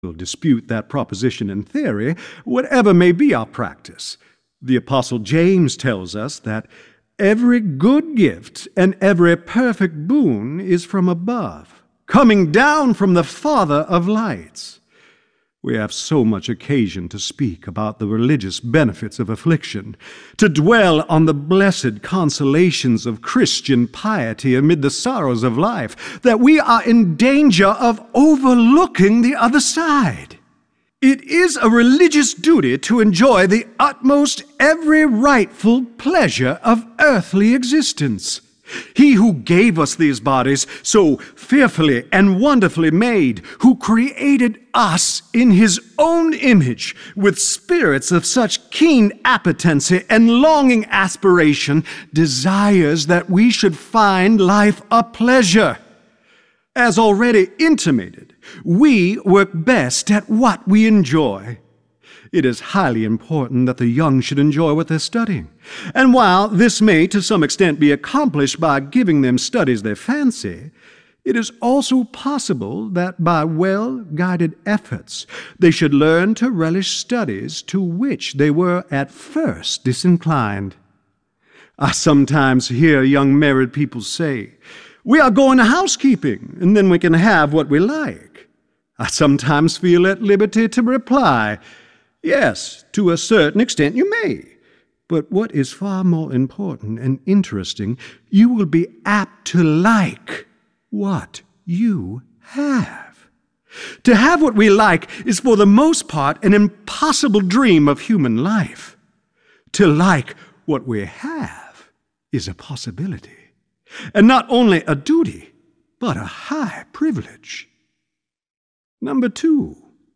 will dispute that proposition in theory, whatever may be our practice. The Apostle James tells us that every good gift and every perfect boon is from above, coming down from the Father of lights. We have so much occasion to speak about the religious benefits of affliction, to dwell on the blessed consolations of Christian piety amid the sorrows of life, that we are in danger of overlooking the other side. It is a religious duty to enjoy the utmost every rightful pleasure of earthly existence. He who gave us these bodies, so fearfully and wonderfully made, who created us in his own image, with spirits of such keen appetency and longing aspiration, desires that we should find life a pleasure. As already intimated, we work best at what we enjoy. It is highly important that the young should enjoy what they're studying. And while this may to some extent be accomplished by giving them studies they fancy, it is also possible that by well-guided efforts they should learn to relish studies to which they were at first disinclined. I sometimes hear young married people say, "We are going to housekeeping, and then we can have what we like." I sometimes feel at liberty to reply, "Yes, to a certain extent you may. But what is far more important and interesting, you will be apt to like what you have." To have what we like is for the most part an impossible dream of human life. To like what we have is a possibility, and not only a duty, but a high privilege. Number 2.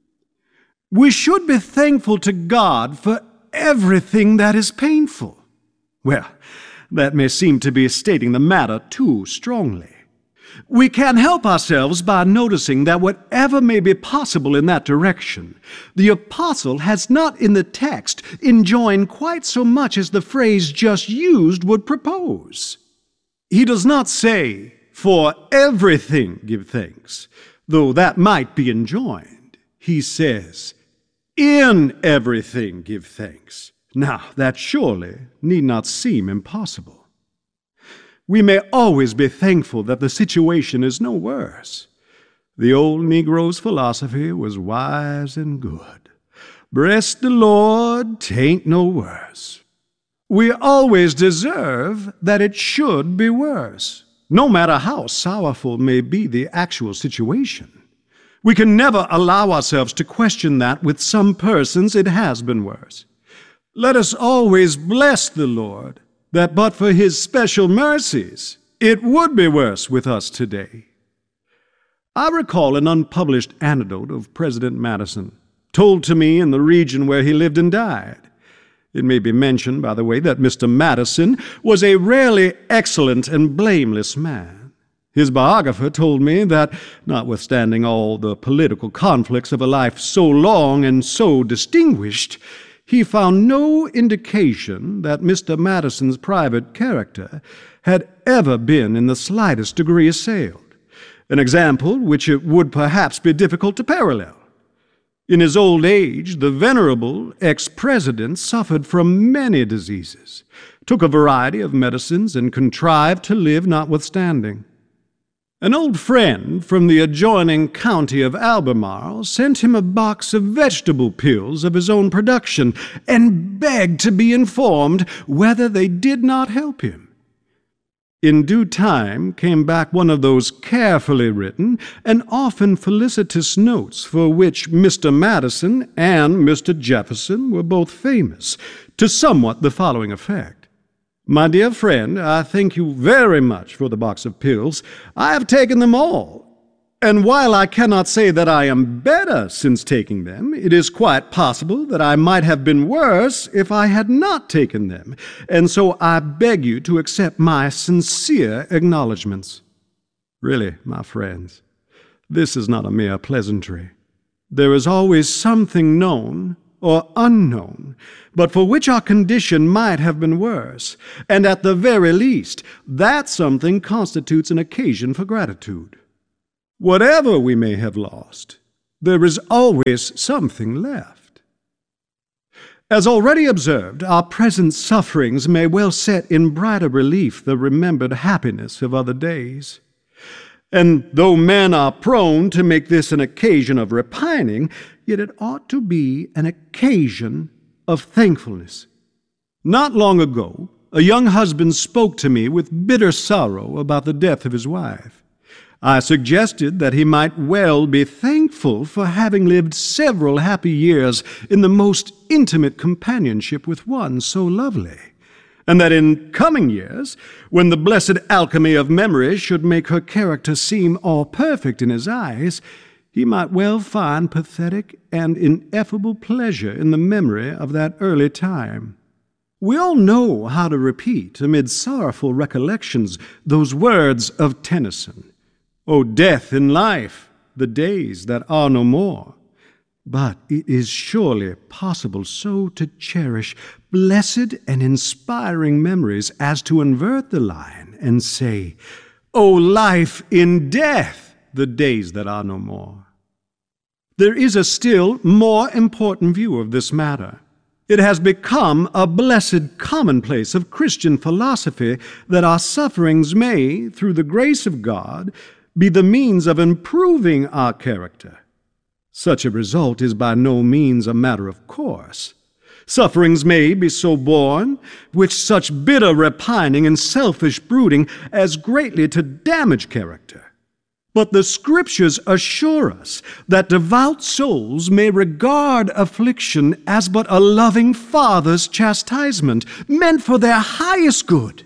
We should be thankful to God for everything that is painful. Well, that may seem to be stating the matter too strongly. We can't help ourselves by noticing that whatever may be possible in that direction, the apostle has not in the text enjoined quite so much as the phrase just used would propose. He does not say, "For everything give thanks," though that might be enjoined. He says, "In everything give thanks." Now, that surely need not seem impossible. We may always be thankful that the situation is no worse. The old Negro's philosophy was wise and good. "Bless the Lord, 'tain't no worse." We always deserve that it should be worse, no matter how sorrowful may be the actual situation. We can never allow ourselves to question that with some persons it has been worse. Let us always bless the Lord, that but for his special mercies, it would be worse with us today. I recall an unpublished anecdote of President Madison, told to me in the region where he lived and died. It may be mentioned, by the way, that Mr. Madison was a rarely excellent and blameless man. His biographer told me that, notwithstanding all the political conflicts of a life so long and so distinguished, he found no indication that Mr. Madison's private character had ever been in the slightest degree assailed, an example which it would perhaps be difficult to parallel. In his old age, the venerable ex-president suffered from many diseases, took a variety of medicines, and contrived to live notwithstanding. An old friend from the adjoining county of Albemarle sent him a box of vegetable pills of his own production and begged to be informed whether they did not help him. In due time came back one of those carefully written and often felicitous notes for which Mr. Madison and Mr. Jefferson were both famous, to somewhat the following effect: "My dear friend, I thank you very much for the box of pills. I have taken them all, and while I cannot say that I am better since taking them, it is quite possible that I might have been worse if I had not taken them, and so I beg you to accept my sincere acknowledgments." Really, my friends, this is not a mere pleasantry. There is always something known or unknown, but for which our condition might have been worse, and at the very least, that something constitutes an occasion for gratitude. Whatever we may have lost, there is always something left. As already observed, our present sufferings may well set in brighter relief the remembered happiness of other days. And though men are prone to make this an occasion of repining, yet it ought to be an occasion of thankfulness. Not long ago, a young husband spoke to me with bitter sorrow about the death of his wife. I suggested that he might well be thankful for having lived several happy years in the most intimate companionship with one so lovely, and that in coming years, when the blessed alchemy of memory should make her character seem all perfect in his eyes, he might well find pathetic and ineffable pleasure in the memory of that early time. We all know how to repeat, amid sorrowful recollections, those words of Tennyson, "O death in life, the days that are no more." But it is surely possible so to cherish blessed and inspiring memories as to invert the line and say, "O life in death, the days that are no more." There is a still more important view of this matter. It has become a blessed commonplace of Christian philosophy that our sufferings may, through the grace of God, be the means of improving our character. Such a result is by no means a matter of course. Sufferings may be so borne, which such bitter repining and selfish brooding as greatly to damage character. But the Scriptures assure us that devout souls may regard affliction as but a loving Father's chastisement, meant for their highest good.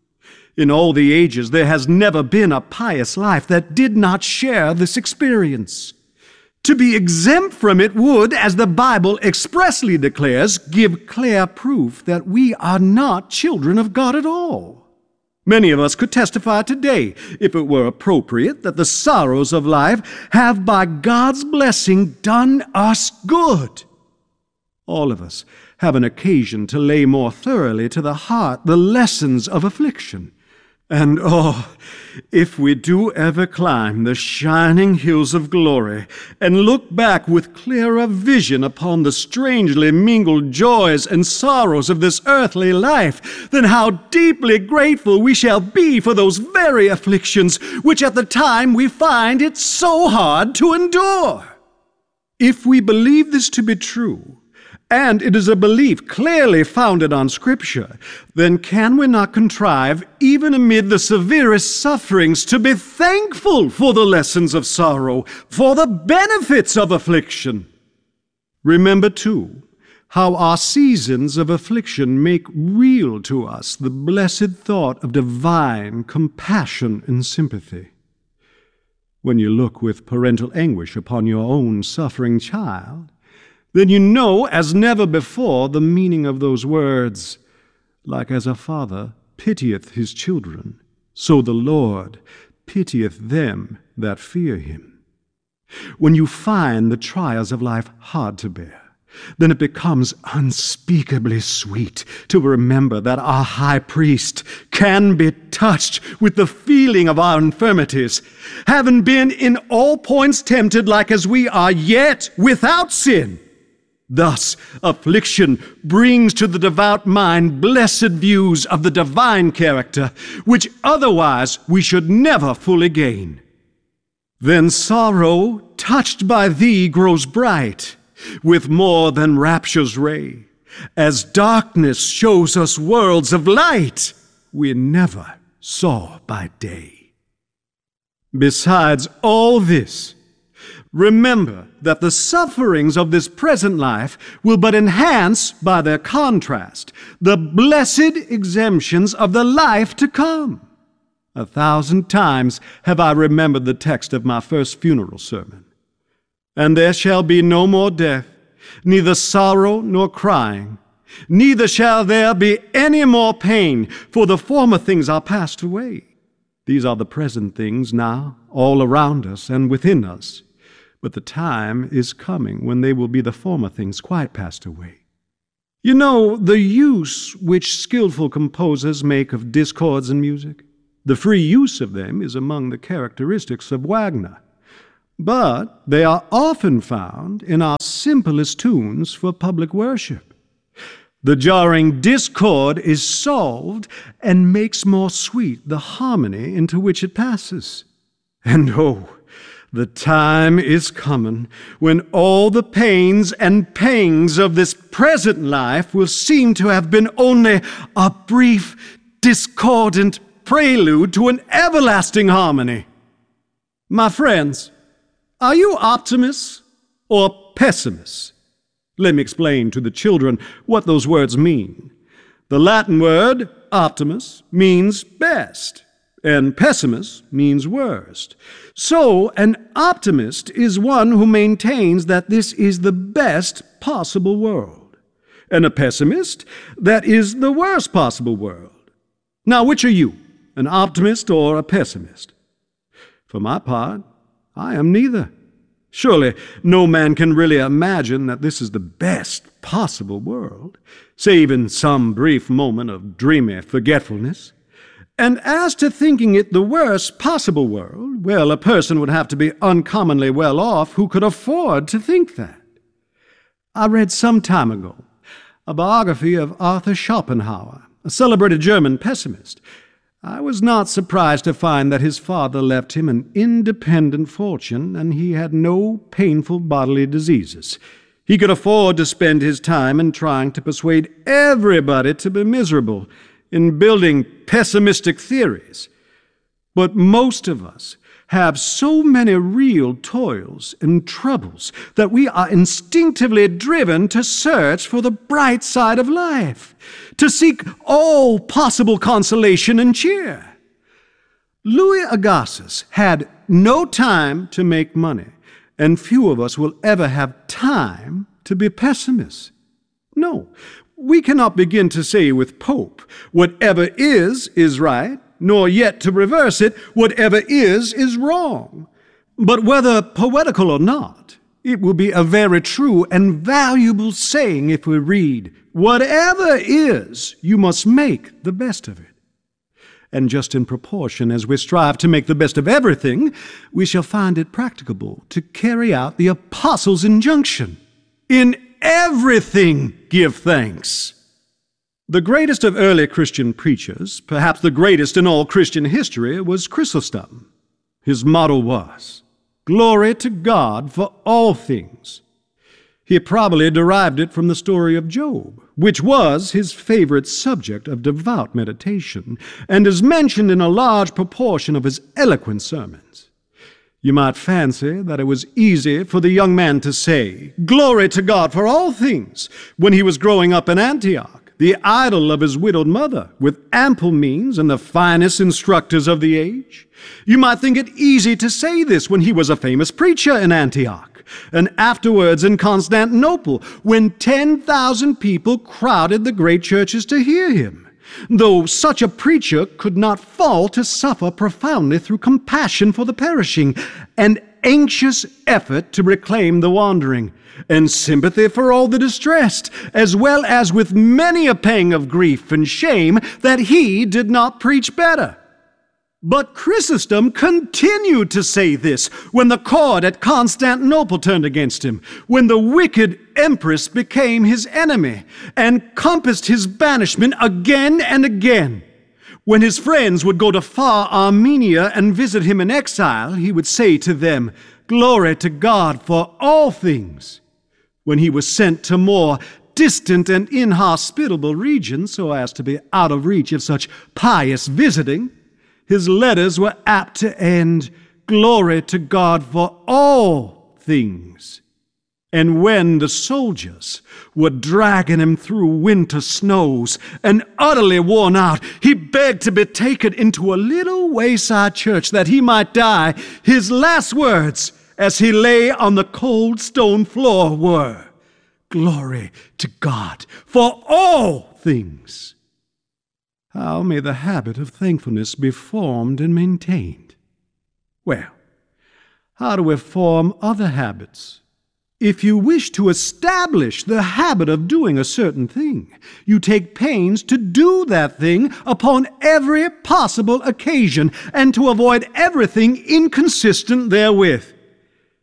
In all the ages there has never been a pious life that did not share this experience. To be exempt from it would, as the Bible expressly declares, give clear proof that we are not children of God at all. Many of us could testify today, if it were appropriate, that the sorrows of life have by God's blessing done us good. All of us have an occasion to lay more thoroughly to the heart the lessons of affliction. And oh, if we do ever climb the shining hills of glory and look back with clearer vision upon the strangely mingled joys and sorrows of this earthly life, then how deeply grateful we shall be for those very afflictions which at the time we find it so hard to endure. If we believe this to be true, and it is a belief clearly founded on Scripture, then can we not contrive, even amid the severest sufferings, to be thankful for the lessons of sorrow, for the benefits of affliction? Remember, too, how our seasons of affliction make real to us the blessed thought of divine compassion and sympathy. When you look with parental anguish upon your own suffering child, then you know as never before the meaning of those words, "Like as a father pitieth his children, so the Lord pitieth them that fear him." When you find the trials of life hard to bear, then it becomes unspeakably sweet to remember that our high priest can be touched with the feeling of our infirmities, having been in all points tempted like as we are, yet without sin. Thus, affliction brings to the devout mind blessed views of the divine character, which otherwise we should never fully gain. Then sorrow, touched by thee, grows bright, with more than rapture's ray, as darkness shows us worlds of light we never saw by day. Besides all this, remember that the sufferings of this present life will but enhance, by their contrast, the blessed exemptions of the life to come. 1,000 times have I remembered the text of my first funeral sermon. "And there shall be no more death, neither sorrow nor crying, neither shall there be any more pain, for the former things are passed away." These are the present things now, all around us and within us. But the time is coming when they will be the former things quite passed away. You know the use which skillful composers make of discords in music? The free use of them is among the characteristics of Wagner. but they are often found in our simplest tunes for public worship. The jarring discord is solved and makes more sweet the harmony into which it passes. And oh, the time is coming when all the pains and pangs of this present life will seem to have been only a brief, discordant prelude to an everlasting harmony. My friends, are you optimists or pessimists? Let me explain to the children what those words mean. The Latin word optimus means best, and pessimist means worst. So an optimist is one who maintains that this is the best possible world, and a pessimist that is the worst possible world. Now, which are you, an optimist or a pessimist? For my part, I am neither. Surely no man can really imagine that this is the best possible world, save in some brief moment of dreamy forgetfulness. And as to thinking it the worst possible world, well, a person would have to be uncommonly well off who could afford to think that. I read some time ago a biography of Arthur Schopenhauer, a celebrated German pessimist. I was not surprised to find that his father left him an independent fortune and he had no painful bodily diseases. He could afford to spend his time in trying to persuade everybody to be miserable, in building pessimistic theories. But most of us have so many real toils and troubles that we are instinctively driven to search for the bright side of life, to seek all possible consolation and cheer. Louis Agassiz had no time to make money, and few of us will ever have time to be pessimists. No, we cannot begin to say with Pope, whatever is right, nor yet to reverse it, whatever is wrong. But whether poetical or not, it will be a very true and valuable saying if we read, whatever is, you must make the best of it. And just in proportion as we strive to make the best of everything, we shall find it practicable to carry out the apostles' injunction. In everything give thanks. The greatest of early Christian preachers, perhaps the greatest in all Christian history, was Chrysostom. His motto was, "Glory to God for all things." He probably derived it from the story of Job, which was his favorite subject of devout meditation, and is mentioned in a large proportion of his eloquent sermons. You might fancy that it was easy for the young man to say, "Glory to God for all things," when he was growing up in Antioch, the idol of his widowed mother, with ample means and the finest instructors of the age. You might think it easy to say this when he was a famous preacher in Antioch, and afterwards in Constantinople, when 10,000 people crowded the great churches to hear him, though such a preacher could not fail to suffer profoundly through compassion for the perishing, and anxious effort to reclaim the wandering, and sympathy for all the distressed, as well as with many a pang of grief and shame that he did not preach better. But Chrysostom continued to say this when the court at Constantinople turned against him, when the wicked empress became his enemy and compassed his banishment again and again. When his friends would go to far Armenia and visit him in exile, he would say to them, "Glory to God for all things." When he was sent to more distant and inhospitable regions so as to be out of reach of such pious visiting, his letters were apt to end, "Glory to God for all things." And when the soldiers were dragging him through winter snows and utterly worn out, he begged to be taken into a little wayside church that he might die. His last words, as he lay on the cold stone floor, were, "Glory to God for all things." How may the habit of thankfulness be formed and maintained? Well, how do we form other habits? If you wish to establish the habit of doing a certain thing, you take pains to do that thing upon every possible occasion and to avoid everything inconsistent therewith.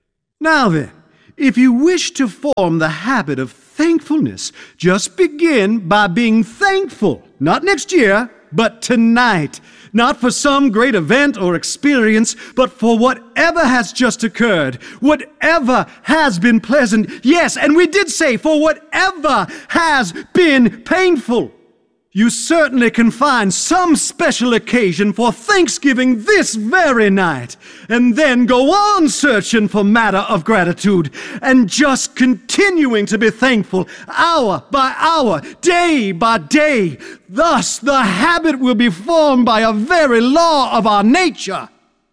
Now then, if you wish to form the habit of thankfulness, just begin by being thankful, not next year, but tonight. Not for some great event or experience, but for whatever has just occurred, whatever has been pleasant. Yes, and we did say for whatever has been painful. You certainly can find some special occasion for Thanksgiving this very night, and then go on searching for matter of gratitude, and just continuing to be thankful hour by hour, day by day. Thus, the habit will be formed by a very law of our nature.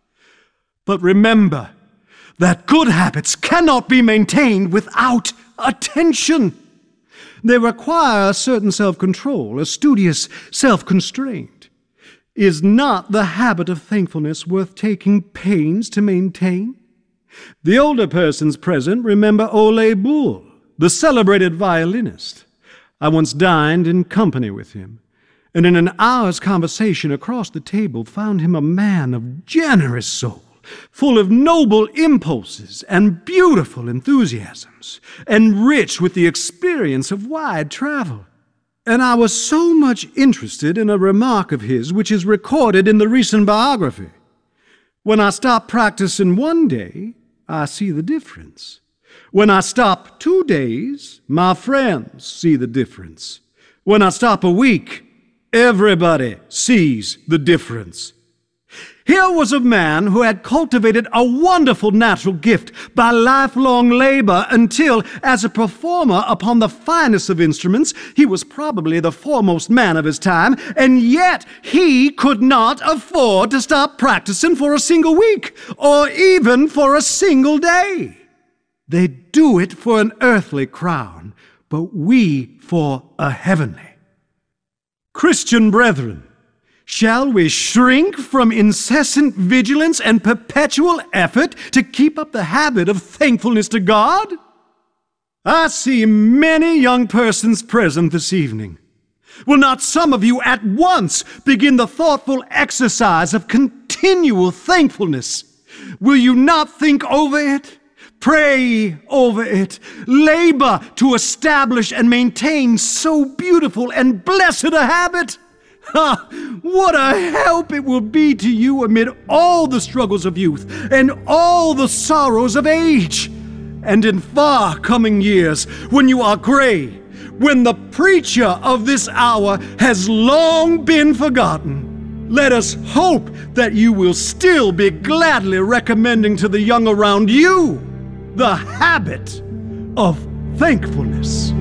But remember that good habits cannot be maintained without attention. They require a certain self-control, a studious self-constraint. Is not the habit of thankfulness worth taking pains to maintain? The older persons present remember Ole Bull, the celebrated violinist. I once dined in company with him, and in an hour's conversation across the table found him a man of generous soul, full of noble impulses and beautiful enthusiasms, and rich with the experience of wide travel. And I was so much interested in a remark of his which is recorded in the recent biography. When I stop practicing one day, I see the difference. When I stop 2 days, my friends see the difference. When I stop a week, everybody sees the difference. Here was a man who had cultivated a wonderful natural gift by lifelong labor until, as a performer upon the finest of instruments, he was probably the foremost man of his time, and yet he could not afford to stop practicing for a single week, or even for a single day. They do it for an earthly crown, but we for a heavenly. Christian brethren, shall we shrink from incessant vigilance and perpetual effort to keep up the habit of thankfulness to God? I see many young persons present this evening. Will not some of you at once begin the thoughtful exercise of continual thankfulness? Will you not think over it? Pray over it. Labor to establish and maintain so beautiful and blessed a habit? What a help it will be to you amid all the struggles of youth and all the sorrows of age. And in far coming years, when you are gray, when the preacher of this hour has long been forgotten, let us hope that you will still be gladly recommending to the young around you the habit of thankfulness.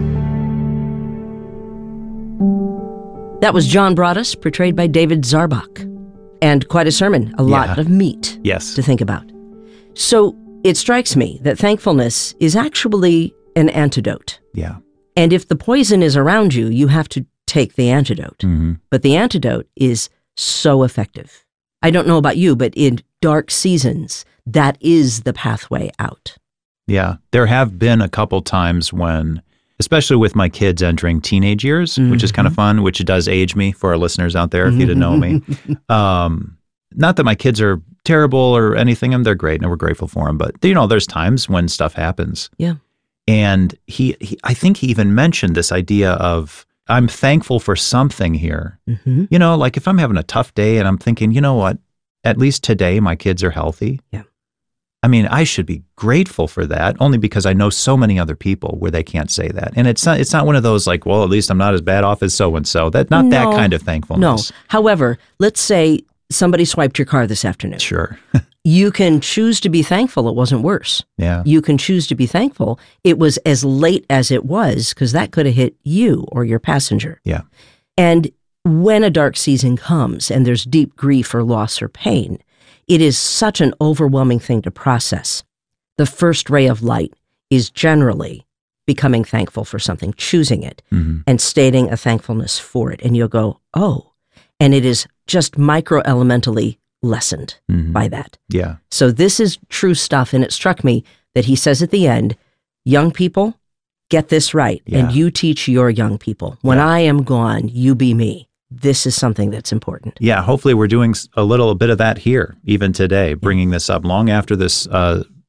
That was John Broaddus, portrayed by David Zarbach. And quite a sermon, a lot of meat to think about. So it strikes me that thankfulness is actually an antidote. Yeah. And if the poison is around you, you have to take the antidote. Mm-hmm. But the antidote is so effective. I don't know about you, but in dark seasons, that is the pathway out. Yeah. There have been a couple times when, especially with my kids entering teenage years, which is kind of fun, which does age me for our listeners out there, if you didn't know me. Not that my kids are terrible or anything, and they're great, and we're grateful for them. But, you know, there's times when stuff happens. Yeah. And I think he even mentioned this idea of, I'm thankful for something here. Mm-hmm. You know, like if I'm having a tough day and I'm thinking, you know what, at least today my kids are healthy. Yeah. I mean, I should be grateful for that, only because I know so many other people where they can't say that. And it's not one of those like, well, at least I'm not as bad off as so-and-so. That kind of thankfulness. No. However, let's say somebody swiped your car this afternoon. Sure. You can choose to be thankful it wasn't worse. Yeah. You can choose to be thankful it was as late as it was, because that could have hit you or your passenger. Yeah. And when a dark season comes and there's deep grief or loss or pain, it is such an overwhelming thing to process. The first ray of light is generally becoming thankful for something, choosing it, and stating a thankfulness for it. And you'll go, oh, and it is just micro-elementally lessened by that. Yeah. So this is true stuff. And it struck me that he says at the end, young people, get this right. Yeah. And you teach your young people. When I am gone, you be me. This is something that's important. Yeah, hopefully we're doing a little bit of that here, even today, bringing this up long after this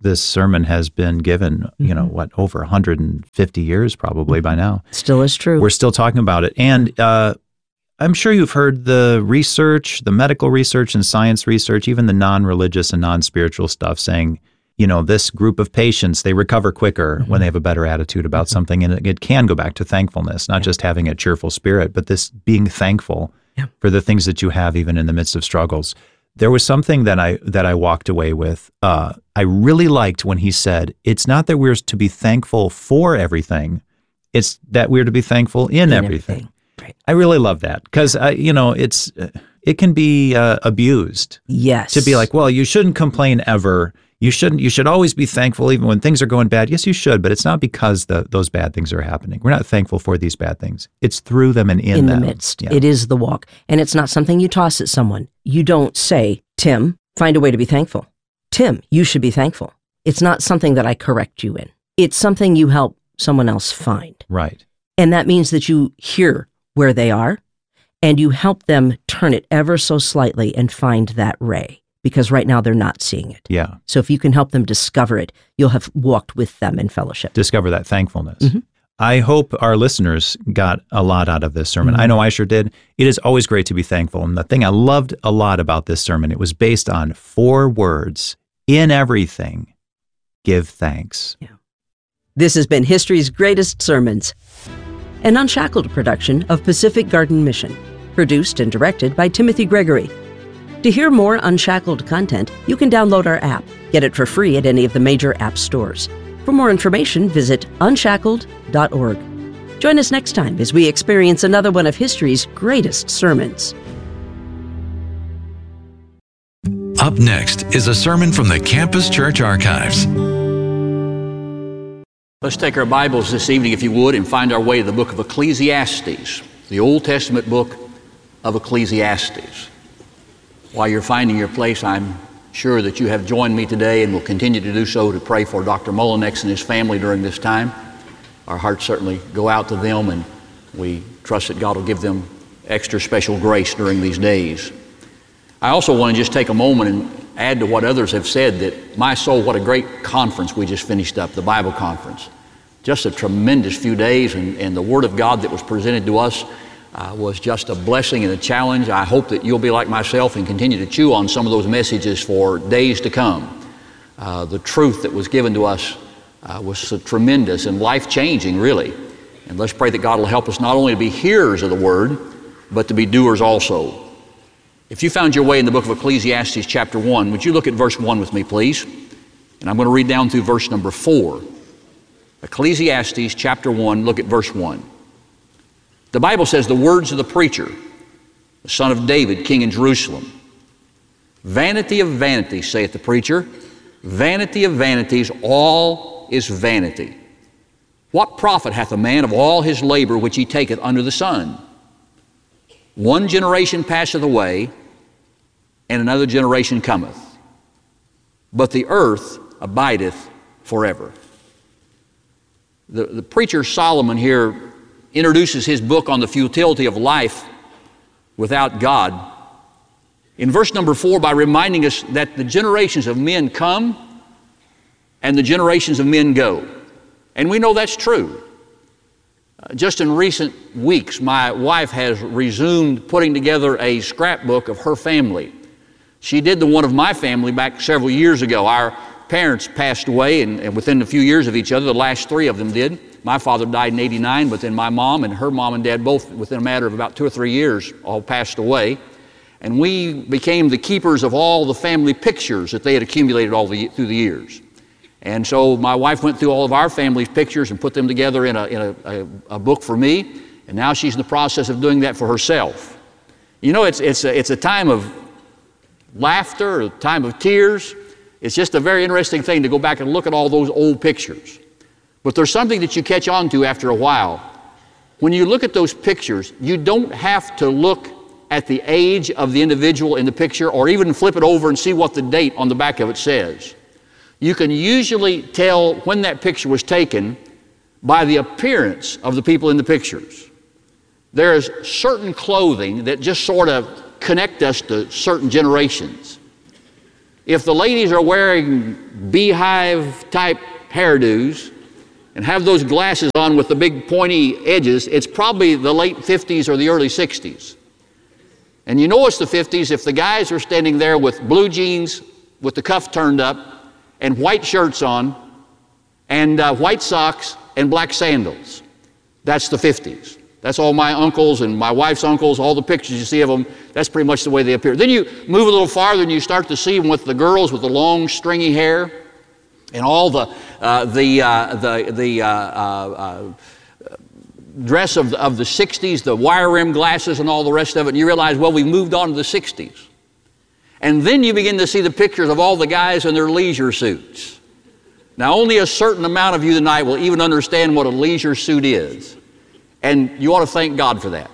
this sermon has been given, over 150 years probably by now. Still is true. We're still talking about it. And I'm sure you've heard the research, the medical research and science research, even the non-religious and non-spiritual stuff saying, this group of patients, they recover quicker when they have a better attitude about something. And it can go back to thankfulness, not just having a cheerful spirit, but this being thankful for the things that you have even in the midst of struggles. There was something that I walked away with. I really liked when he said, it's not that we're to be thankful for everything. It's that we're to be thankful in everything. Right. I really love that because, it can be abused. Yes. To be like, well, you shouldn't complain ever. You should always be thankful even when things are going bad. Yes, you should, but it's not because those bad things are happening. We're not thankful for these bad things. It's through them and in them. In the midst. Yeah. It is the walk. And it's not something you toss at someone. You don't say, Tim, find a way to be thankful. Tim, you should be thankful. It's not something that I correct you in. It's something you help someone else find. Right. And that means that you hear where they are and you help them turn it ever so slightly and find that ray. Because right now they're not seeing it. Yeah. So if you can help them discover it, you'll have walked with them in fellowship. Discover that thankfulness. Mm-hmm. I hope our listeners got a lot out of this sermon. I know I sure did. It is always great to be thankful. And the thing I loved a lot about this sermon, it was based on 4 words. In everything, give thanks. Yeah. This has been History's Greatest Sermons, an Unshackled production of Pacific Garden Mission, produced and directed by Timothy Gregory. To hear more Unshackled content, you can download our app. Get it for free at any of the major app stores. For more information, visit unshackled.org. Join us next time as we experience another one of history's greatest sermons. Up next is a sermon from the Campus Church Archives. Let's take our Bibles this evening, if you would, and find our way to the book of Ecclesiastes, the Old Testament book of Ecclesiastes. While you're finding your place, I'm sure that you have joined me today and will continue to do so to pray for Dr. Mullinex and his family during this time. Our hearts certainly go out to them, and we trust that God will give them extra special grace during these days. I also want to just take a moment and add to what others have said that my soul, what a great conference we just finished up, the Bible conference. Just a tremendous few days, and the Word of God that was presented to us was just a blessing and a challenge. I hope that you'll be like myself and continue to chew on some of those messages for days to come. The truth that was given to us was so tremendous and life-changing, really. And let's pray that God will help us not only to be hearers of the Word, but to be doers also. If you found your way in the book of Ecclesiastes chapter 1, would you look at verse 1 with me, please? And I'm going to read down through verse number 4. Ecclesiastes chapter 1, look at verse 1. The Bible says, the words of the preacher, the son of David, king in Jerusalem. Vanity of vanities, saith the preacher. Vanity of vanities, all is vanity. What profit hath a man of all his labor which he taketh under the sun? One generation passeth away, and another generation cometh. But the earth abideth forever. The preacher Solomon here introduces his book on the futility of life without God in verse number 4 by reminding us that the generations of men come and the generations of men go. And we know that's true. Just in recent weeks, my wife has resumed putting together a scrapbook of her family. She did the one of my family back several years ago. Our parents passed away, and within a few years of each other, the last 3 of them did. My father died in '89, but then my mom and her mom and dad both, within a matter of about 2 or 3 years, all passed away. And we became the keepers of all the family pictures that they had accumulated through the years. And so my wife went through all of our family's pictures and put them together in a book for me, and now she's in the process of doing that for herself. You know, it's a time of laughter, a time of tears. It's just a very interesting thing to go back and look at all those old pictures. But there's something that you catch on to after a while. When you look at those pictures, you don't have to look at the age of the individual in the picture or even flip it over and see what the date on the back of it says. You can usually tell when that picture was taken by the appearance of the people in the pictures. There is certain clothing that just sort of connect us to certain generations. if the ladies are wearing beehive-type hairdos and have those glasses on with the big pointy edges, it's probably the late 50s or the early 60s. And you know it's the 50s if the guys are standing there with blue jeans with the cuff turned up and white shirts on and white socks and black sandals. That's the 50s. That's all my uncles and my wife's uncles, all the pictures you see of them, that's pretty much the way they appear. Then you move a little farther and you start to see them with the girls with the long stringy hair and all the dress of the 60s, the wire rim glasses and all the rest of it, and you realize, well, we've moved on to the 60s. And then you begin to see the pictures of all the guys in their leisure suits. Now, only a certain amount of you tonight will even understand what a leisure suit is. And you ought to thank God for that.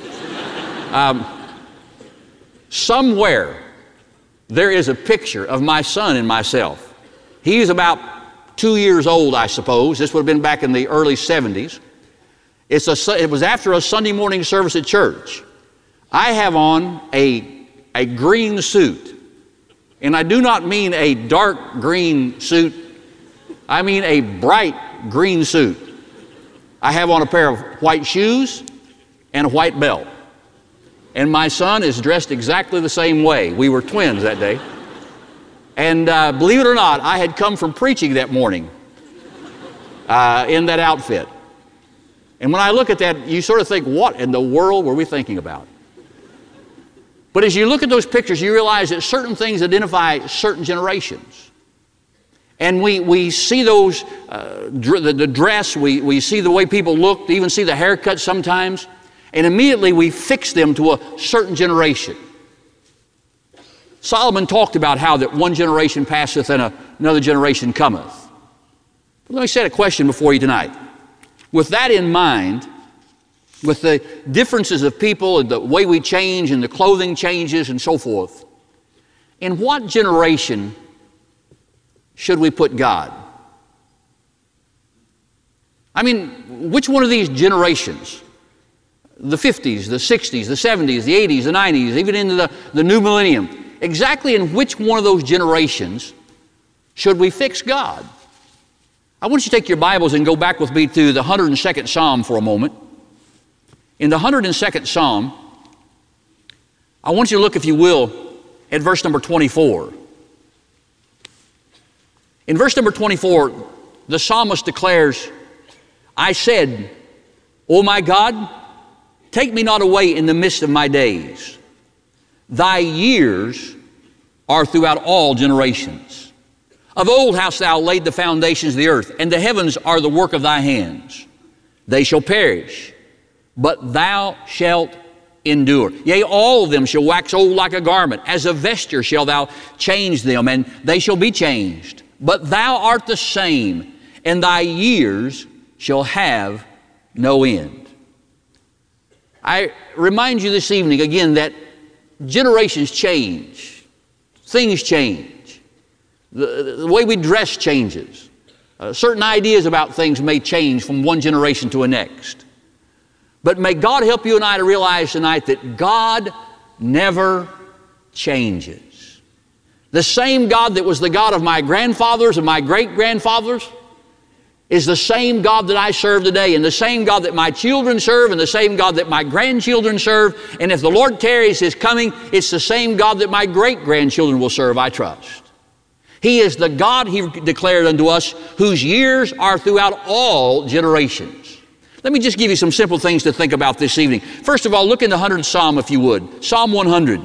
Somewhere there is a picture of my son and myself. He's about 2 years old, I suppose. This would have been back in the early 70s. It was after a Sunday morning service at church. I have on a green suit. And I do not mean a dark green suit. I mean a bright green suit. I have on a pair of white shoes and a white belt. And my son is dressed exactly the same way. We were twins that day. And believe it or not, I had come from preaching that morning in that outfit. And when I look at that, you sort of think, what in the world were we thinking about? But as you look at those pictures, you realize that certain things identify certain generations. And we see those, the dress, we see the way people look, even see the haircut sometimes, and immediately we fix them to a certain generation. Solomon talked about how that one generation passeth and another generation cometh. But let me set a question before you tonight. With that in mind, with the differences of people and the way we change and the clothing changes and so forth, in what generation should we put God? I mean, which one of these generations, the 50s, the 60s, the 70s, the 80s, the 90s, even into the new millennium, exactly in which one of those generations should we fix God? I want you to take your Bibles and go back with me to the 102nd Psalm for a moment. In the 102nd Psalm, I want you to look, if you will, at verse number 24. In verse number 24, the psalmist declares, I said, O my God, take me not away in the midst of my days. Thy years are throughout all generations. Of old hast thou laid the foundations of the earth, and the heavens are the work of thy hands. They shall perish, but thou shalt endure. Yea, all of them shall wax old like a garment. As a vesture shalt thou change them, and they shall be changed. But thou art the same, and thy years shall have no end. I remind you this evening again that generations change. Things change. The way we dress changes. Certain ideas about things may change from one generation to the next. But may God help you and I to realize tonight that God never changes. The same God that was the God of my grandfathers and my great-grandfathers is the same God that I serve today, and the same God that my children serve, and the same God that my grandchildren serve. And if the Lord tarries His coming, it's the same God that my great-grandchildren will serve, I trust. He is the God He declared unto us, whose years are throughout all generations. Let me just give you some simple things to think about this evening. First of all, look in the 100th Psalm, if you would. Psalm 100.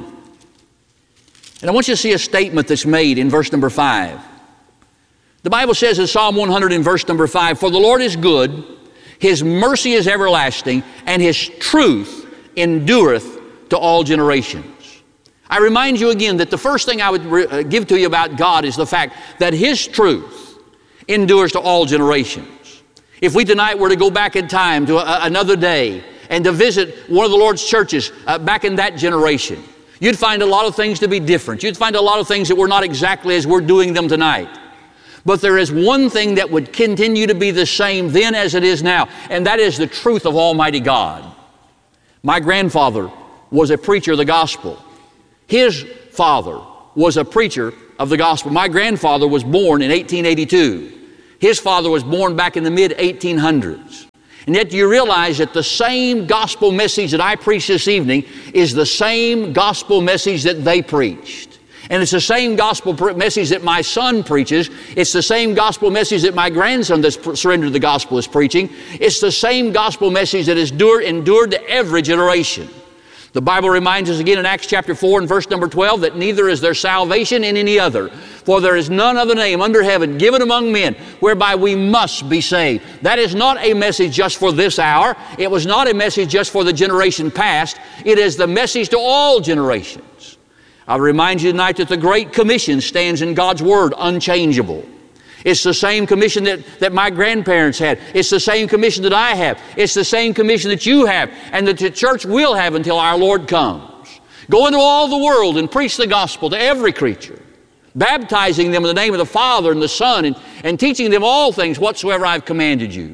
And I want you to see a statement that's made in verse number 5. The Bible says in Psalm 100 in verse number 5, For the Lord is good, His mercy is everlasting, and His truth endureth to all generations. I remind you again that the first thing I would give to you about God is the fact that His truth endures to all generations. If we tonight were to go back in time to another day and to visit one of the Lord's churches back in that generation, you'd find a lot of things to be different. You'd find a lot of things that were not exactly as we're doing them tonight. But there is one thing that would continue to be the same then as it is now, and that is the truth of Almighty God. My grandfather was a preacher of the gospel. His father was a preacher of the gospel. My grandfather was born in 1882. His father was born back in the mid-1800s. And yet do you realize that the same gospel message that I preach this evening is the same gospel message that they preached. And it's the same gospel message that my son preaches. It's the same gospel message that my grandson that's surrendered to the gospel is preaching. It's the same gospel message that has endured to every generation. The Bible reminds us again in Acts chapter 4 and verse number 12 that neither is there salvation in any other, for there is none other name under heaven given among men whereby we must be saved. That is not a message just for this hour. It was not a message just for the generation past. It is the message to all generations. I remind you tonight that the Great Commission stands in God's Word unchangeable. It's the same commission that my grandparents had. It's the same commission that I have. It's the same commission that you have and that the church will have until our Lord comes. Go into all the world and preach the gospel to every creature, baptizing them in the name of the Father and the Son and teaching them all things whatsoever I've commanded you.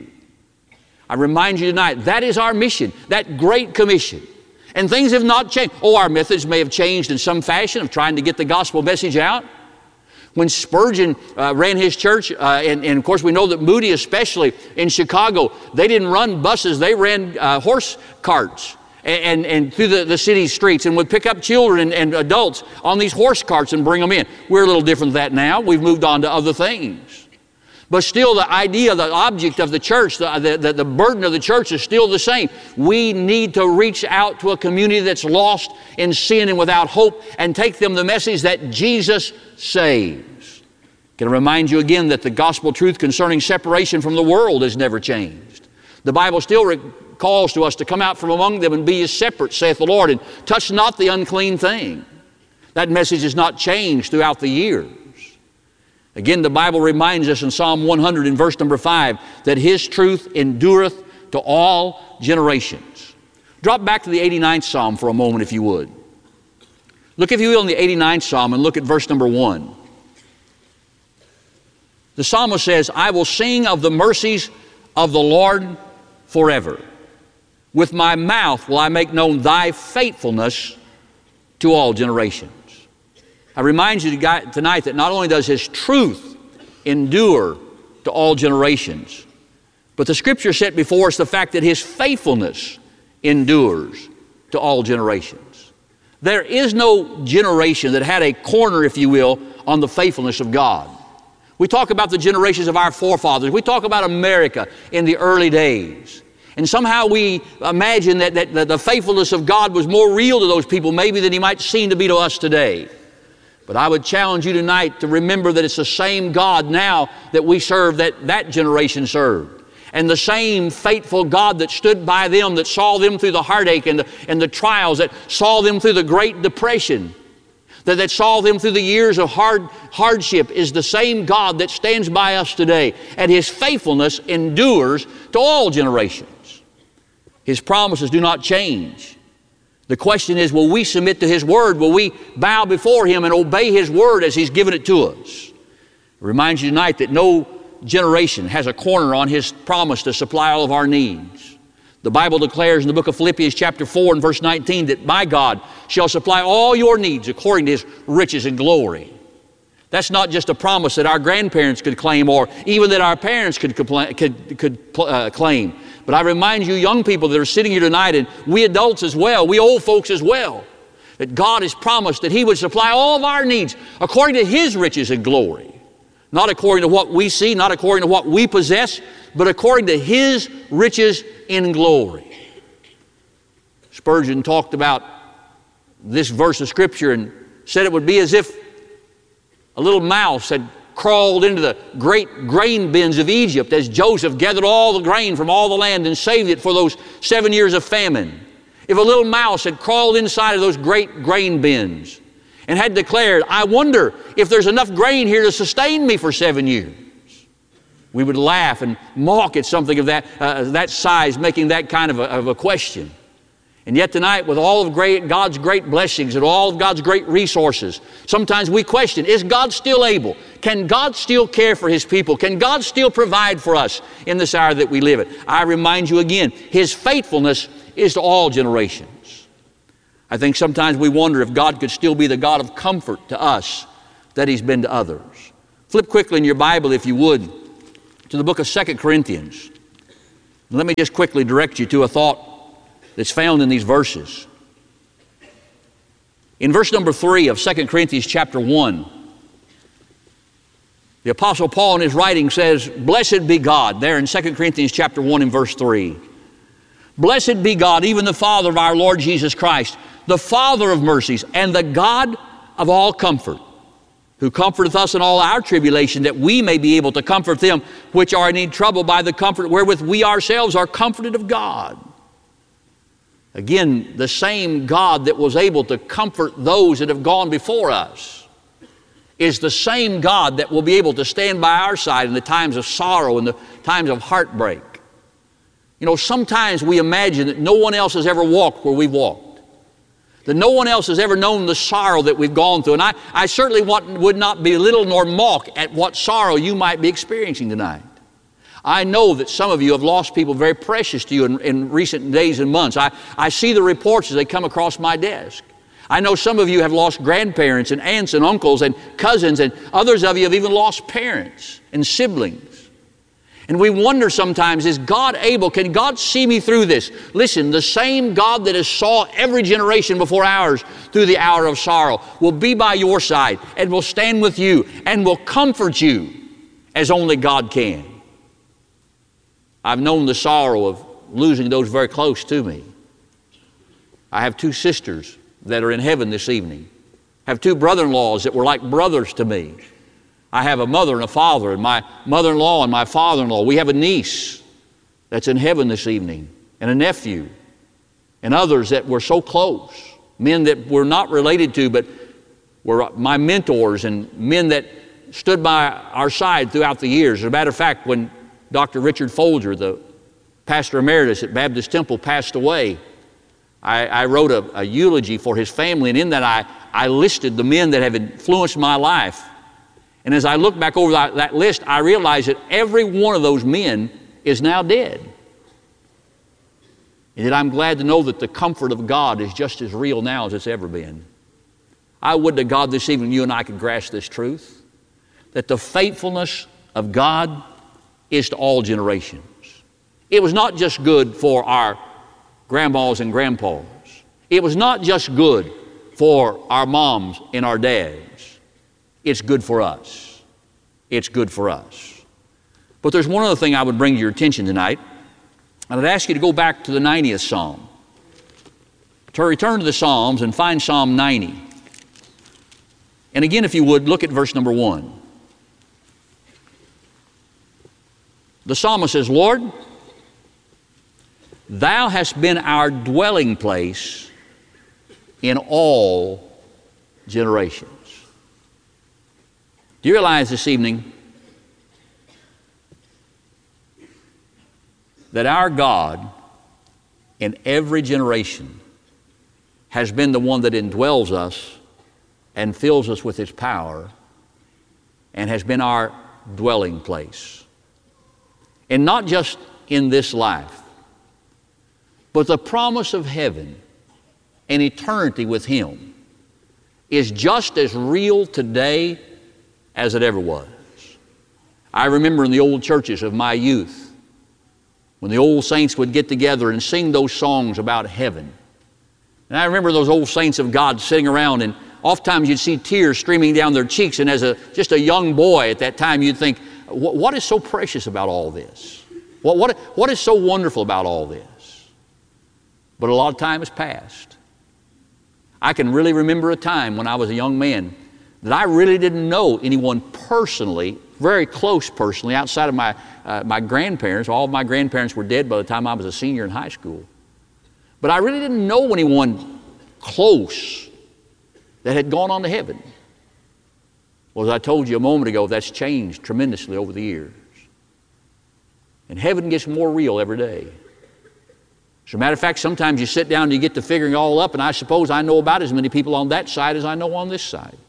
I remind you tonight, that is our mission, that great commission. And things have not changed. Oh, our methods may have changed in some fashion of trying to get the gospel message out. When Spurgeon ran his church, and of course we know that Moody especially in Chicago, they didn't run buses, they ran horse carts and through the city streets and would pick up children and adults on these horse carts and bring them in. We're a little different than that now. We've moved on to other things. But still the idea, the object of the church, the burden of the church is still the same. We need to reach out to a community that's lost in sin and without hope and take them the message that Jesus saves. Can I remind you again that the gospel truth concerning separation from the world has never changed. The Bible still calls to us to come out from among them and be ye separate, saith the Lord, and touch not the unclean thing. That message has not changed throughout the years. Again, the Bible reminds us in Psalm 100 in verse number 5 that His truth endureth to all generations. Drop back to the 89th Psalm for a moment if you would. Look, if you will, in the 89th Psalm and look at verse number 1. The psalmist says, I will sing of the mercies of the Lord forever. With my mouth will I make known thy faithfulness to all generations. I remind you tonight that not only does His truth endure to all generations, but the Scripture set before us the fact that His faithfulness endures to all generations. There is no generation that had a corner, if you will, on the faithfulness of God. We talk about the generations of our forefathers. We talk about America in the early days. And somehow we imagine that the faithfulness of God was more real to those people maybe than He might seem to be to us today. But I would challenge you tonight to remember that it's the same God now that we serve that generation served. And the same faithful God that stood by them, that saw them through the heartache and the trials, that saw them through the Great Depression, that saw them through the years of hardship, is the same God that stands by us today. And His faithfulness endures to all generations. His promises do not change. The question is, will we submit to His Word? Will we bow before Him and obey His Word as He's given it to us? I remind you tonight that no generation has a corner on His promise to supply all of our needs. The Bible declares in the book of Philippians chapter 4 and verse 19 that my God shall supply all your needs according to His riches and glory. That's not just a promise that our grandparents could claim or even that our parents could claim. But I remind you young people that are sitting here tonight, and we adults as well, we old folks as well, that God has promised that He would supply all of our needs according to His riches and glory. Not according to what we see, not according to what we possess, but according to His riches in glory. Spurgeon talked about this verse of Scripture and said it would be as if a little mouse had crawled into the great grain bins of Egypt as Joseph gathered all the grain from all the land and saved it for those 7 years of famine. If a little mouse had crawled inside of those great grain bins and had declared, I wonder if there's enough grain here to sustain me for 7 years, we would laugh and mock at something of that size, making that kind of a question. And yet tonight, with all of God's great blessings and all of God's great resources, sometimes we question, is God still able? Can God still care for His people? Can God still provide for us in this hour that we live in? I remind you again, His faithfulness is to all generations. I think sometimes we wonder if God could still be the God of comfort to us that He's been to others. Flip quickly in your Bible, if you would, to the book of 2 Corinthians. Let me just quickly direct you to a thought that's found in these verses. In verse number 3 of 2 Corinthians chapter 1, the Apostle Paul in his writing says, "Blessed be God," there in 2 Corinthians chapter 1 and verse 3. "Blessed be God, even the Father of our Lord Jesus Christ, the Father of mercies, and the God of all comfort, who comforteth us in all our tribulation, that we may be able to comfort them which are in need trouble by the comfort wherewith we ourselves are comforted of God." Again, the same God that was able to comfort those that have gone before us is the same God that will be able to stand by our side in the times of sorrow and the times of heartbreak. You know, sometimes we imagine that no one else has ever walked where we've walked, that no one else has ever known the sorrow that we've gone through. And I certainly would not belittle nor mock at what sorrow you might be experiencing tonight. I know that some of you have lost people very precious to you in recent days and months. I see the reports as they come across my desk. I know some of you have lost grandparents and aunts and uncles and cousins, and others of you have even lost parents and siblings. And we wonder sometimes, is God able? Can God see me through this? Listen, the same God that has saw every generation before ours through the hour of sorrow will be by your side and will stand with you and will comfort you as only God can. I've known the sorrow of losing those very close to me. I have 2 sisters that are in heaven this evening. I have 2 brother-in-laws that were like brothers to me. I have a mother and a father, and my mother-in-law and my father-in-law. We have a niece that's in heaven this evening, and a nephew, and others that were so close, men that we're not related to, but were my mentors and men that stood by our side throughout the years. As a matter of fact, when Dr. Richard Folger, the pastor emeritus at Baptist Temple, passed away, I wrote a eulogy for his family, and in that I listed the men that have influenced my life. And as I look back over that list, I realize that every one of those men is now dead. And yet I'm glad to know that the comfort of God is just as real now as it's ever been. I would to God this evening you and I could grasp this truth, that the faithfulness of God is to all generations. It was not just good for our grandmas and grandpas. It was not just good for our moms and our dads. It's good for us. It's good for us. But there's one other thing I would bring to your attention tonight. And I'd ask you to go back to the 90th Psalm. To return to the Psalms and find Psalm 90. And again, if you would, look at verse number 1. The psalmist says, "Lord, Thou hast been our dwelling place in all generations." Do you realize this evening that our God in every generation has been the one that indwells us and fills us with His power and has been our dwelling place? And not just in this life, but the promise of heaven and eternity with Him is just as real today as it ever was. I remember in the old churches of my youth, when the old saints would get together and sing those songs about heaven. And I remember those old saints of God sitting around, and oftentimes you'd see tears streaming down their cheeks, and as just a young boy at that time, you'd think, what is so precious about all this? What is so wonderful about all this? But a lot of time has passed. I can really remember a time when I was a young man that I really didn't know anyone personally, very close personally, outside of my grandparents. All of my grandparents were dead by the time I was a senior in high school. But I really didn't know anyone close that had gone on to heaven. Well, as I told you a moment ago, that's changed tremendously over the years. And heaven gets more real every day. As a matter of fact, sometimes you sit down and you get to figuring it all up, and I suppose I know about as many people on that side as I know on this side.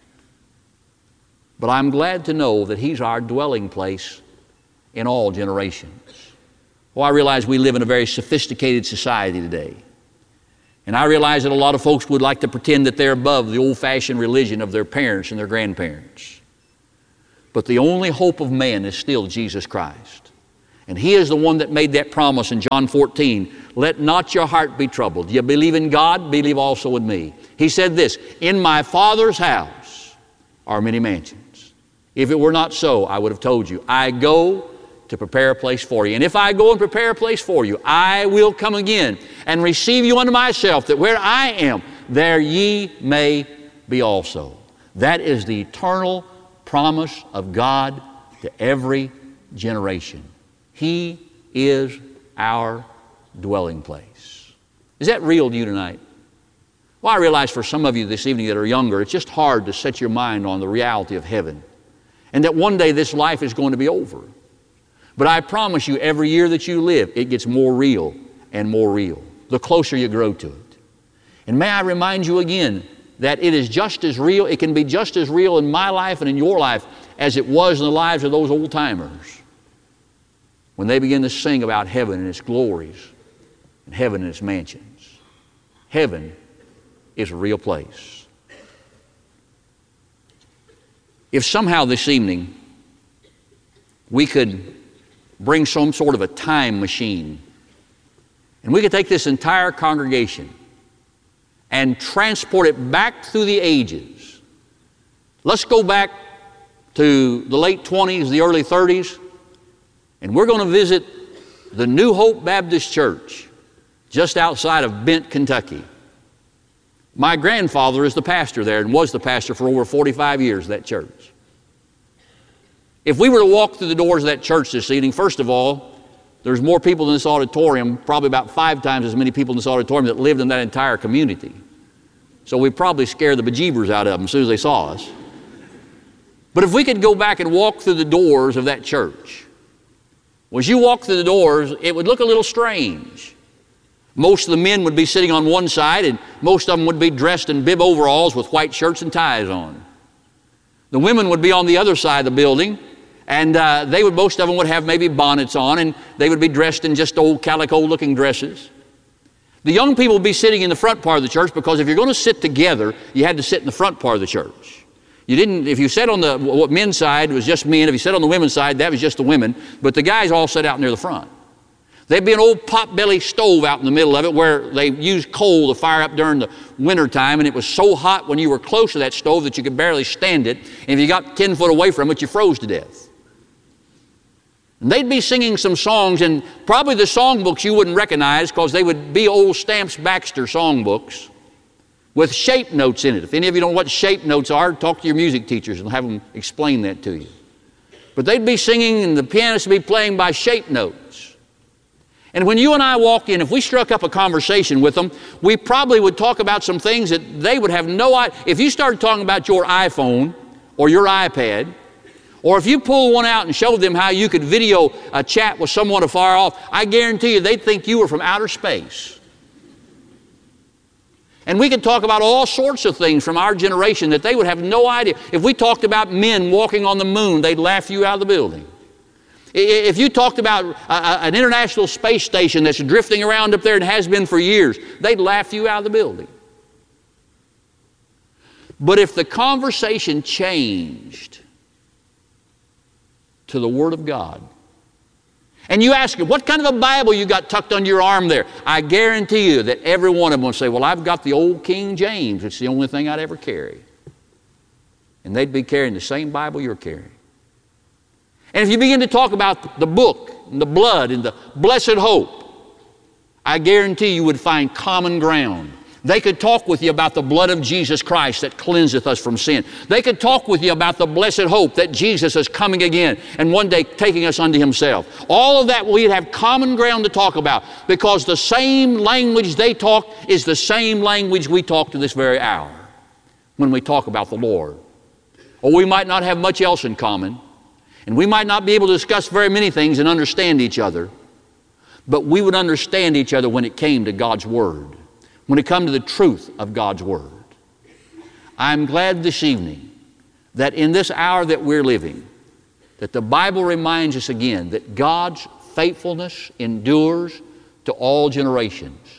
But I'm glad to know that He's our dwelling place in all generations. Well, I realize we live in a very sophisticated society today. And I realize that a lot of folks would like to pretend that they're above the old-fashioned religion of their parents and their grandparents. But the only hope of man is still Jesus Christ. And He is the one that made that promise in John 14, let not your heart be troubled. You believe in God, believe also in me. He said this, in my Father's house are many mansions. If it were not so, I would have told you, I go to prepare a place for you. And if I go and prepare a place for you, I will come again and receive you unto myself, that where I am, there ye may be also. That is the eternal promise of God to every generation. He is our dwelling place. Is that real to you tonight? Well, I realize for some of you this evening that are younger, it's just hard to set your mind on the reality of heaven and that one day this life is going to be over. But I promise you, every year that you live, it gets more real and more real, the closer you grow to it. And may I remind you again that it is just as real, it can be just as real in my life and in your life as it was in the lives of those old timers when they begin to sing about heaven and its glories and heaven and its mansions. Heaven is a real place. If somehow this evening we could bring some sort of a time machine and we could take this entire congregation and transport it back through the ages. Let's go back to the late 20s, the early 30s, and we're going to visit the New Hope Baptist Church just outside of Bent, Kentucky. My grandfather is the pastor there and was the pastor for over 45 years of that church. If we were to walk through the doors of that church this evening, first of all, there's more people in this auditorium, probably about 5 times as many people in this auditorium that lived in that entire community. So we probably scared the bejeebers out of them as soon as they saw us. But if we could go back and walk through the doors of that church, well, as you walk through the doors, it would look a little strange. Most of the men would be sitting on one side, and most of them would be dressed in bib overalls with white shirts and ties on. The women would be on the other side of the building, and most of them would have maybe bonnets on, and they would be dressed in just old calico-looking dresses. The young people would be sitting in the front part of the church, because if you're going to sit together, you had to sit in the front part of the church. You didn't, if you sat on the men's side, it was just men. If you sat on the women's side, that was just the women. But the guys all sat out near the front. There'd be an old pot-belly stove out in the middle of it where they used coal to fire up during the winter time, and it was so hot when you were close to that stove that you could barely stand it. And if you got 10 foot away from it, you froze to death. And they'd be singing some songs, and probably the songbooks you wouldn't recognize because they would be old Stamps Baxter songbooks with shape notes in it. If any of you don't know what shape notes are, talk to your music teachers and have them explain that to you. But they'd be singing and the pianist would be playing by shape notes. And when you and I walked in, if we struck up a conversation with them, we probably would talk about some things that they would have no idea. If you started talking about your iPhone or your iPad, or if you pull one out and showed them how you could video a chat with someone afar off, I guarantee you they'd think you were from outer space. And we could talk about all sorts of things from our generation that they would have no idea. If we talked about men walking on the moon, they'd laugh you out of the building. If you talked about an international space station that's drifting around up there and has been for years, they'd laugh you out of the building. But if the conversation changed to the Word of God, and you ask them, what kind of a Bible you got tucked under your arm there? I guarantee you that every one of them will say, well, I've got the old King James. It's the only thing I'd ever carry. And they'd be carrying the same Bible you're carrying. And if you begin to talk about the book and the blood and the blessed hope, I guarantee you would find common ground. They could talk with you about the blood of Jesus Christ that cleanseth us from sin. They could talk with you about the blessed hope that Jesus is coming again and one day taking us unto Himself. All of that we'd have common ground to talk about, because the same language they talk is the same language we talk to this very hour when we talk about the Lord. Or we might not have much else in common, and we might not be able to discuss very many things and understand each other, but we would understand each other when it came to God's Word, when it comes to the truth of God's Word. I'm glad this evening that in this hour that we're living, that the Bible reminds us again that God's faithfulness endures to all generations.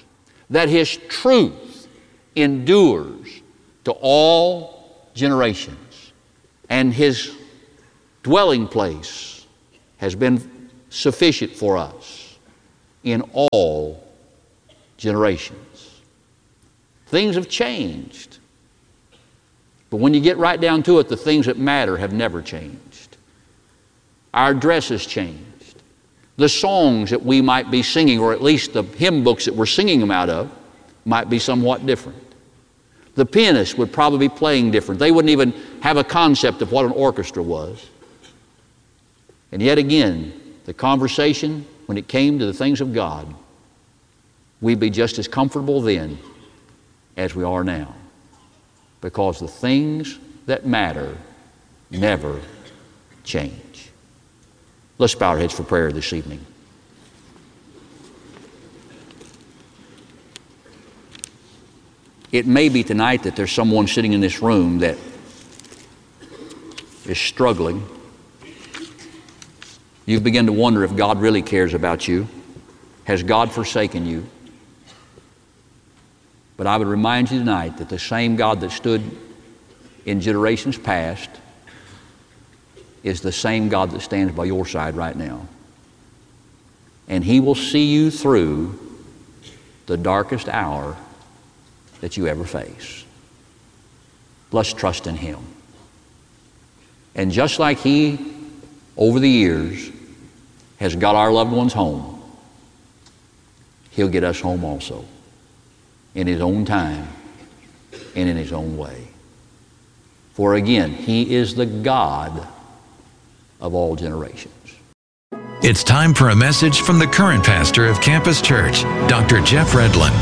that His truth endures to all generations, and His dwelling place has been sufficient for us in all generations. Things have changed, but when you get right down to it, the things that matter have never changed. Our dress has changed. The songs that we might be singing, or at least the hymn books that we're singing them out of, might be somewhat different. The pianist would probably be playing different. They wouldn't even have a concept of what an orchestra was. And yet again, the conversation, when it came to the things of God, we'd be just as comfortable then as we are now, because the things that matter never change. Let's bow our heads for prayer this evening. It may be tonight that there's someone sitting in this room that is struggling. You've begun to wonder if God really cares about you. Has God forsaken you? But I would remind you tonight that the same God that stood in generations past is the same God that stands by your side right now. And He will see you through the darkest hour that you ever face. Let's trust in Him. And just like He, over the years, has got our loved ones home, He'll get us home also, in His own time and in His own way. For again, He is the God of all generations. It's time for a message from the current pastor of Campus Church, Dr. Jeff Redlin.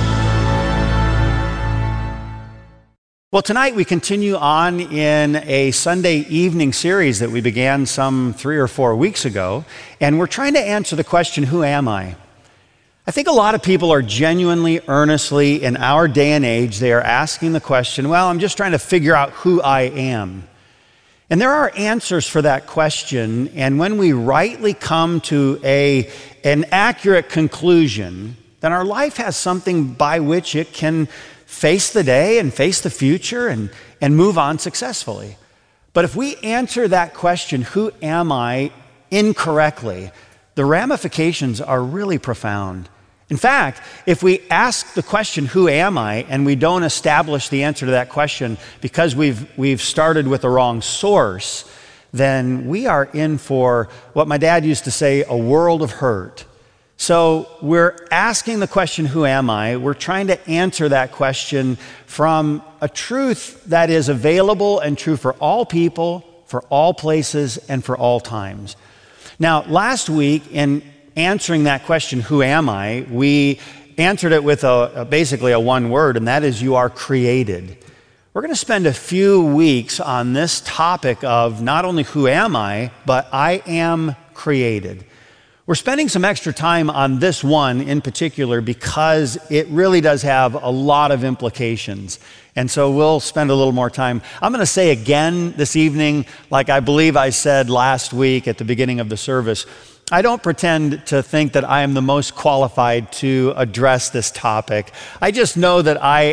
Well, tonight we continue on in a Sunday evening series that we began some 3 or 4 weeks ago, and we're trying to answer the question, who am I? I think a lot of people are genuinely, earnestly, in our day and age, they are asking the question, well, I'm just trying to figure out who I am. And there are answers for that question, and when we rightly come to an accurate conclusion, then our life has something by which it can face the day and face the future and move on successfully. But if we answer that question, who am I, incorrectly, the ramifications are really profound. In fact, if we ask the question, who am I, and we don't establish the answer to that question because we've started with the wrong source, then we are in for what my dad used to say, a world of hurt. So we're asking the question, who am I? We're trying to answer that question from a truth that is available and true for all people, for all places, and for all times. Now, last week, in answering that question, who am I, we answered it with basically a one word, and that is, you are created. We're going to spend a few weeks on this topic of not only who am I, but I am created. We're spending some extra time on this one in particular because it really does have a lot of implications. And so we'll spend a little more time. I'm going to say again this evening, like I believe I said last week at the beginning of the service, I don't pretend to think that I am the most qualified to address this topic. I just know that I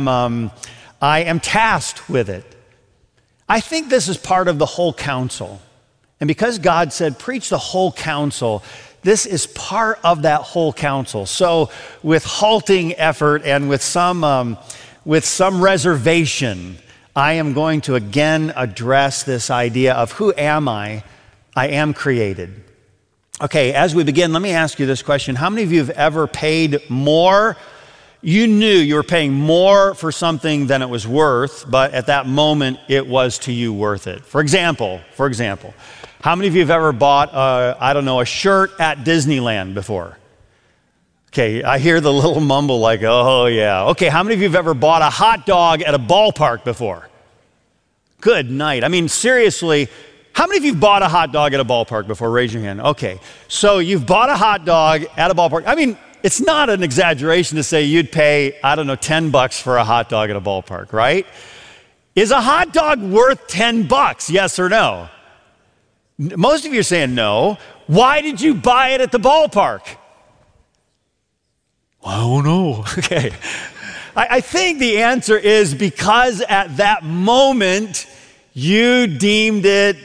am tasked with it. I think this is part of the whole counsel. And because God said, preach the whole counsel, this is part of that whole counsel. So with halting effort and with some reservation, I am going to again address this idea of who am I? I am created. Okay, as we begin, let me ask you this question. How many of you have ever paid more? You knew you were paying more for something than it was worth, but at that moment, it was to you worth it. For example, how many of you have ever bought, a shirt at Disneyland before? Okay, I hear the little mumble like, oh yeah. Okay, how many of you have ever bought a hot dog at a ballpark before? Good night. I mean, seriously, how many of you have bought a hot dog at a ballpark before? Raise your hand. Okay, so you've bought a hot dog at a ballpark. I mean, it's not an exaggeration to say you'd pay, $10 for a hot dog at a ballpark, right? Is a hot dog worth $10? Yes or no? Most of you are saying no. Why did you buy it at the ballpark? Well, Oh no. Okay. I think the answer is because at that moment you deemed it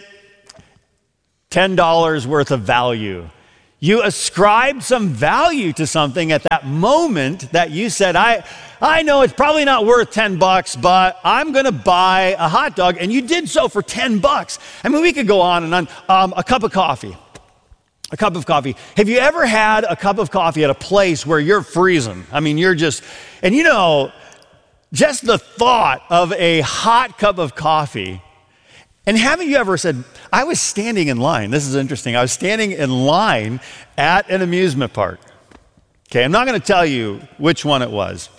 $10 worth of value. You ascribed some value to something at that moment that you said, I know it's probably not worth $10, but I'm going to buy a hot dog. And you did so for $10. I mean, we could go on and on. A cup of coffee. A cup of coffee. Have you ever had a cup of coffee at a place where you're freezing? I mean, you're just, and you know, just the thought of a hot cup of coffee. And haven't you ever said, I was standing in line. This is interesting. I was standing in line at an amusement park. Okay, I'm not going to tell you which one it was.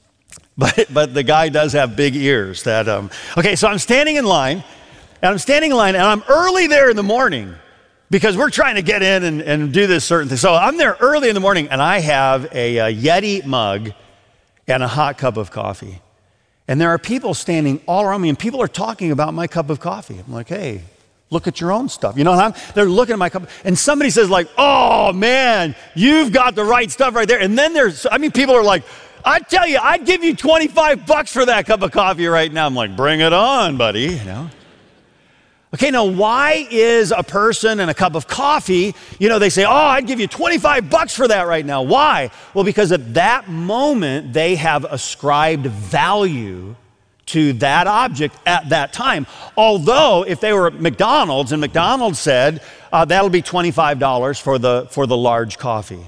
But the guy does have big ears. Okay, so I'm standing in line, and I'm early there in the morning because we're trying to get in and do this certain thing. So I'm there early in the morning, and I have a Yeti mug and a hot cup of coffee. And there are people standing all around me, and people are talking about my cup of coffee. I'm like, hey, look at your own stuff. You know, they're looking at my cup, and somebody says like, oh man, you've got the right stuff right there. And then people are like, I tell you, I'd give you $25 for that cup of coffee right now. I'm like, bring it on, buddy, you know. Okay, now why is a person and a cup of coffee, you know, they say, oh, I'd give you $25 for that right now. Why? Well, because at that moment, they have ascribed value to that object at that time. Although, if they were at McDonald's and McDonald's said, that'll be $25 for the large coffee.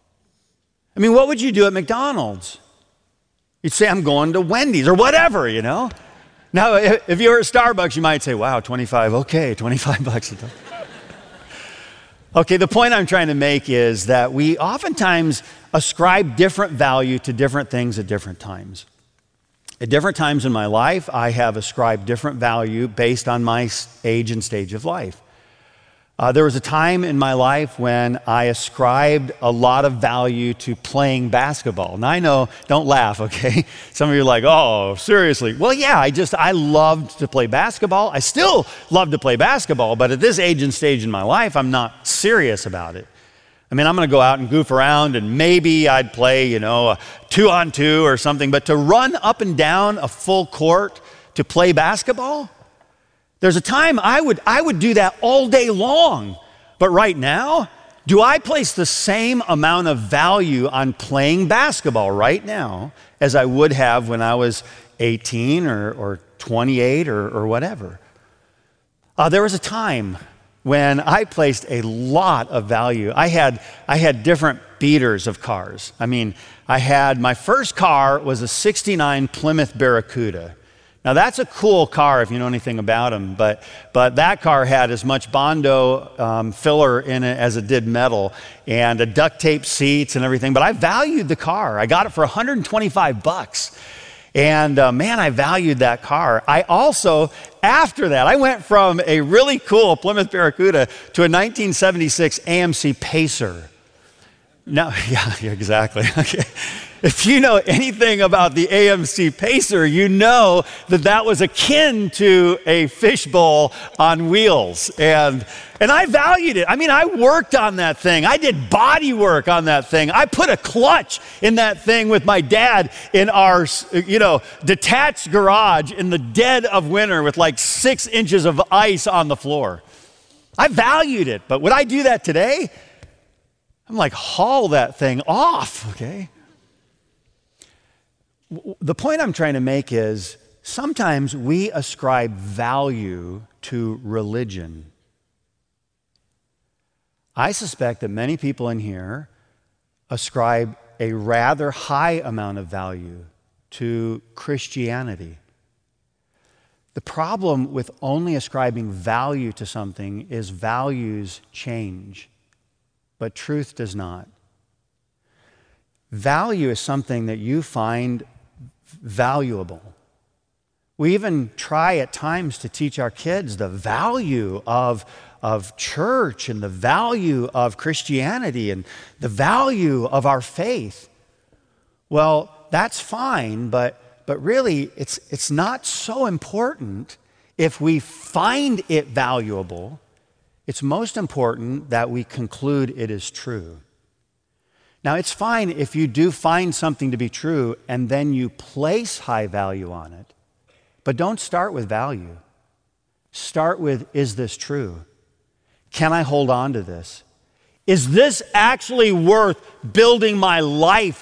I mean, what would you do at McDonald's? You'd say, I'm going to Wendy's or whatever, you know. Now, if you were at Starbucks, you might say, wow, $25. Okay, the point I'm trying to make is that we oftentimes ascribe different value to different things at different times. At different times in my life, I have ascribed different value based on my age and stage of life. There was a time in my life when I ascribed a lot of value to playing basketball. Now I know, don't laugh, okay? Some of you are like, oh, seriously? Well, yeah, I loved to play basketball. I still love to play basketball, but at this age and stage in my life, I'm not serious about it. I mean, I'm going to go out and goof around and maybe I'd play, you know, a 2-on-2 or something, but to run up and down a full court to play basketball? There's a time I would do that all day long. But right now, do I place the same amount of value on playing basketball right now as I would have when I was 18 or 28 or whatever? There was a time when I placed a lot of value. I had different beaters of cars. I mean, my first car was a 69 Plymouth Barracuda. Now that's a cool car if you know anything about them, but that car had as much Bondo filler in it as it did metal, and a duct tape seats and everything. But I valued the car. I got it for $125, and man, I valued that car. I also, after that, I went from a really cool Plymouth Barracuda to a 1976 AMC Pacer. No, yeah, exactly. Okay. If you know anything about the AMC Pacer, you know that was akin to a fishbowl on wheels. And I valued it. I mean, I worked on that thing. I did body work on that thing. I put a clutch in that thing with my dad in our, detached garage in the dead of winter with like 6 inches of ice on the floor. I valued it. But would I do that today? I'm like, haul that thing off, okay? The point I'm trying to make is sometimes we ascribe value to religion. I suspect that many people in here ascribe a rather high amount of value to Christianity. The problem with only ascribing value to something is values change, but truth does not. Value is something that you find valuable. We even try at times to teach our kids the value of church and the value of Christianity and the value of our faith. Well, that's fine, but really it's not so important if we find it valuable. It's most important that we conclude it is true. Now, it's fine if you do find something to be true and then you place high value on it. But don't start with value. Start with, is this true? Can I hold on to this? Is this actually worth building my life